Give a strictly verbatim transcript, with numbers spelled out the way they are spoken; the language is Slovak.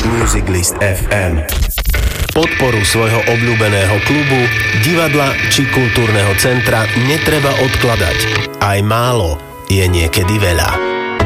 Musiclist ef em. Podporu svojho obľúbeného klubu, divadla či kultúrneho centra netreba odkladať. Aj málo je niekedy veľa.